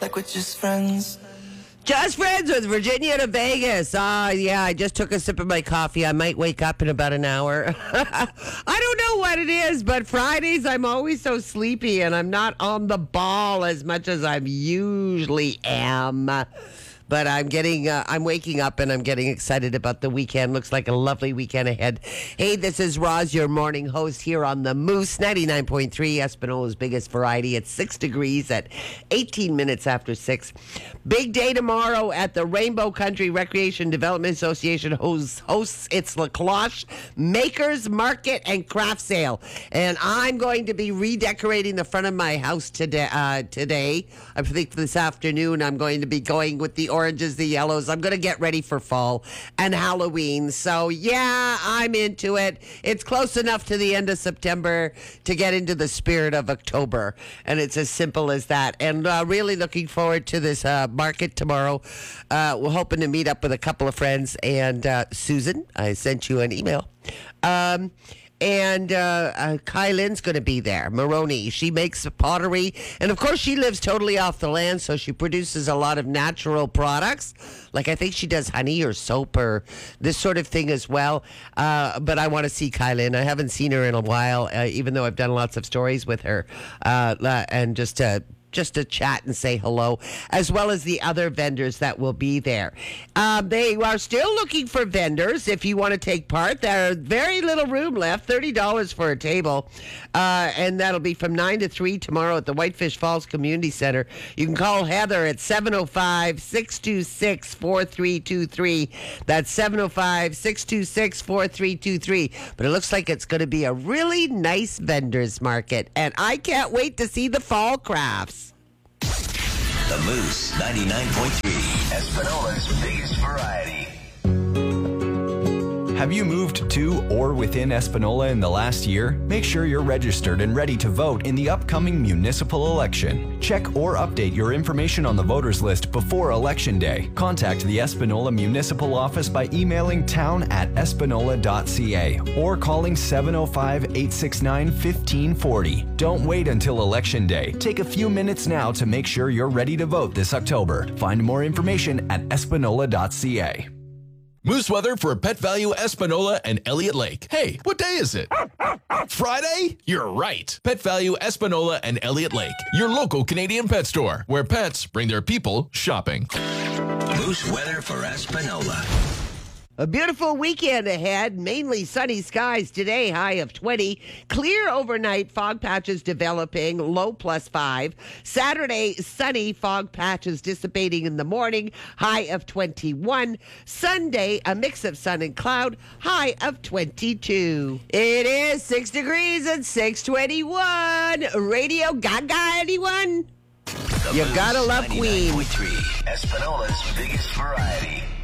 like we're just friends. Just Friends with Virginia to Vegas. Yeah, I just took a sip of my coffee. I might wake up in about an hour. I don't know what it is, but Fridays I'm always so sleepy and I'm not on the ball as much as I usually am. But I'm waking up and I'm getting excited about the weekend. Looks like a lovely weekend ahead. Hey, this is Roz, your morning host here on the Moose 99.3, Espanola's biggest variety. It's 6 degrees at 18 minutes after 6. Big day tomorrow at the Rainbow Country Recreation Development Association hosts its La Cloche Makers Market and Craft Sale. And I'm going to be redecorating the front of my house today. I think this afternoon I'm going to be going with the oranges, the yellows. I'm going to get ready for fall and Halloween. So, yeah, I'm into it. It's close enough to the end of September to get into the spirit of October. And it's as simple as that. And really looking forward to this market tomorrow. We're hoping to meet up with a couple of friends. And Susan, I sent you an email. And Kylin's going to be there. Maroney, she makes pottery. And, of course, she lives totally off the land, so she produces a lot of natural products. Like, I think she does honey or soap or this sort of thing as well. But I want to see Kylin. I haven't seen her in a while, even though I've done lots of stories with her. And just to chat and say hello, as well as the other vendors that will be there. They are still looking for vendors if you want to take part. There's very little room left, $30 for a table. And that'll be from 9 to 3 tomorrow at the Whitefish Falls Community Center. You can call Heather at 705-626-4323. That's 705-626-4323. But it looks like it's going to be a really nice vendors market. And I can't wait to see the fall crafts. The Moose 99.3, Espanola's biggest variety. Have you moved to or within Espanola in the last year? Make sure you're registered and ready to vote in the upcoming municipal election. Check or update your information on the voters list before Election Day. Contact the Espanola Municipal Office by emailing town@espanola.ca or calling 705-869-1540. Don't wait until Election Day. Take a few minutes now to make sure you're ready to vote this October. Find more information at espanola.ca. Moose weather for Pet Value Espanola and Elliott Lake. Hey, what day is it? Friday? You're right. Pet Value Espanola and Elliott Lake, your local Canadian pet store, where pets bring their people shopping. Moose weather for Espanola. A beautiful weekend ahead, mainly sunny skies today, high of 20. Clear overnight, fog patches developing, low +5. Saturday, sunny, fog patches dissipating in the morning, high of 21. Sunday, a mix of sun and cloud, high of 22. It is 6 degrees and 6:21. Radio Gaga, anyone? You gotta love Queen. 99.3, Espanola's biggest variety.